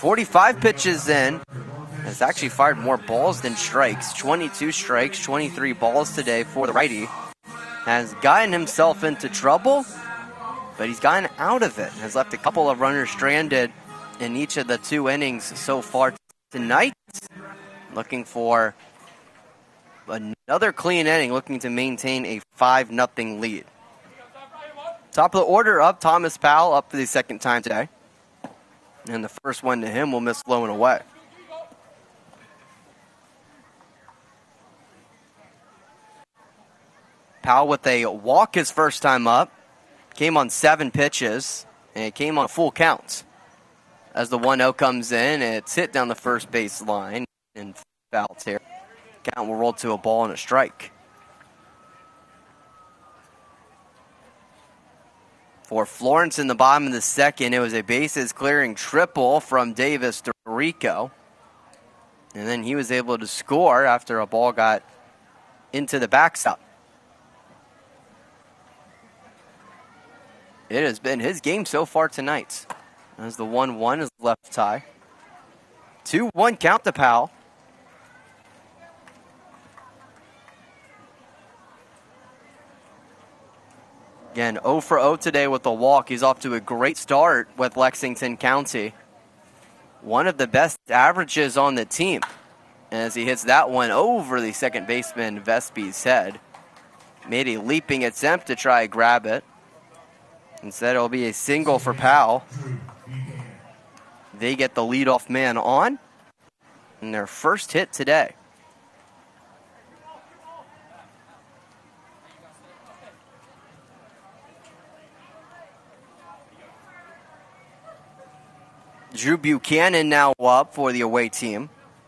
45 pitches in. Has actually fired more balls than strikes. 22 strikes, 23 balls today for the righty. Has gotten himself into trouble, but he's gotten out of it. Has left a couple of runners stranded in each of the 2 innings so far tonight. Looking for another clean inning, looking to maintain a 5-0 lead. Top of the order up, Thomas Powell up for the second time today. And the first one to him will miss low and away. Powell with a walk his first time up. Came on 7 pitches, and it came on full count. As the 1-0 comes in, it's hit down the first base line and foul here. Count will roll to a ball and a strike. For Florence in the bottom of the second, it was a bases clearing triple from Davis DeRico. And then he was able to score after a ball got into the backstop. It has been his game so far tonight. As the 1-1 is left tie. 2-1 count to Powell. Again, 0 for 0 today with a walk. He's off to a great start with Lexington County. One of the best averages on the team. As he hits that one over the second baseman Vesby's head. Made a leaping attempt to try to grab it. Instead, it'll be a single for Powell. They get the leadoff man on in their first hit today. Drew Buchanan now up for the away team.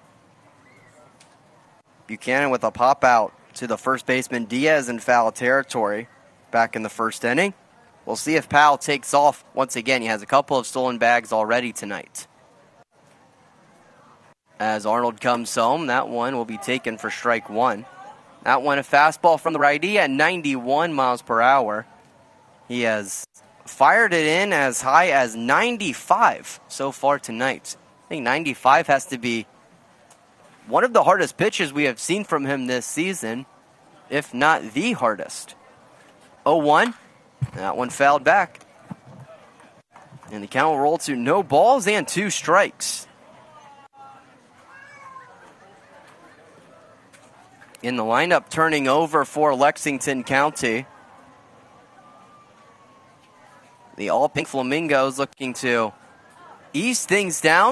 Buchanan with a pop out to the first baseman Diaz in foul territory back in the first inning. We'll see if Powell takes off once again. He has a couple of stolen bags already tonight. As Arnold comes home, that one will be taken for strike 1. That one a fastball from the righty at 91 miles per hour. He has fired it in as high as 95 so far tonight. I think 95 has to be one of the hardest pitches we have seen from him this season, if not the hardest. 0-1. That one fouled back. And the count will roll to no balls and 2 strikes. In the lineup turning over for Lexington County. The All Pink Flamingos looking to ease things down.